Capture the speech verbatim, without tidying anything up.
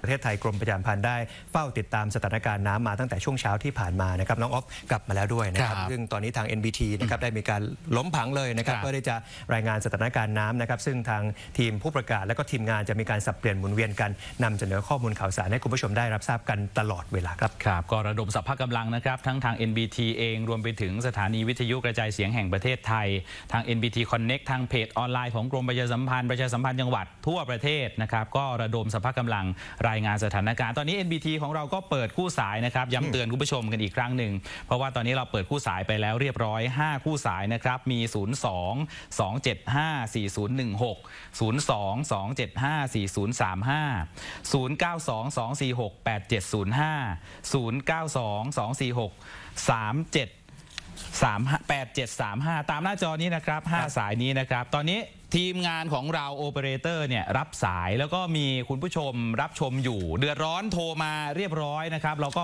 ประเทศไทยกรมประชาสัมพันธ์ได้เฝ้าติดตามสถานการณ์น้ำมาตั้งแต่ช่วงเช้าที่ผ่านมานะครับน้องออฟกลับมาแล้วด้วยนะครับซึ่งตอนนี้ทาง เอ็น บี ที นะครับได้มีการล้มผังเลยนะครับเพื่อที่จะรายงานสถานการณ์น้ำนะครับซึ่งทางทีมผู้ประกาศและก็ทีมงานจะมีการสับเปลี่ยนหมุนเวียนกันนำเสนอข้อมูลข่าวสารให้คุณผู้ชมได้รับทราบกันตลอดเวลาครับครับก็ระดมสรรพกำลังนะครับทั้งทาง เอ็น บี ที เองรวมไปถึงสถานีวิทยุกระจายเสียงแห่งประเทศไทยทาง เอ็น บี ที Connect ทางเพจออนไลน์ของกรมประชาสัมพันธ์ประชาสัมพันธ์จังหวัดทั่วประเทศนะครับก็ระดมสรรพกำลังรายงานสถานการณ์ตอนนี้ เอ็น บี ที ของเราก็เปิดคู่สายนะครับย้ำเตือนคุณผู้ชมกันอีกครั้งหนึ่งเพราะว่าตอนนี้เราเปิดคู่สายไปแล้วเรียบร้อยห้าคู่สายนะครับมีศูนย์ สอง สอง เจ็ด ห้า สี่ ศูนย์ หนึ่ง หก ศูนย์ สอง สอง เจ็ด ห้า สี่ ศูนย์ สาม ห้า ศูนย์ เก้า สอง สอง สี่ หก แปด เจ็ด ศูนย์ ห้า ศูนย์ เก้า สอง สอง สี่ หก สาม เจ็ด สาม แปด เจ็ด สาม ห้าตามหน้าจอนี้นะครับห้าสายนี้นะครับตอนนี้ทีมงานของเราโอเปอเรเตอร์เนี่ยรับสายแล้วก็มีคุณผู้ชมรับชมอยู่เดือดร้อนโทรมาเรียบร้อยนะครับเราก็